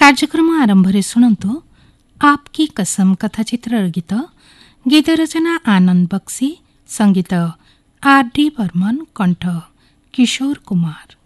କାର୍ଯ୍ୟକ୍ରମ ଆରମ୍ଭରେ ଶୁଣନ୍ତୁ ଆପକି କସମ କଥାଚିତ୍ରର ଗୀତ। ଗୀତ ରଚନା ଆନନ୍ଦ ବକ୍ସି, ସଙ୍ଗୀତ R.D. ବର୍ମନ, କଣ୍ଠ କିଶୋର କୁମାର।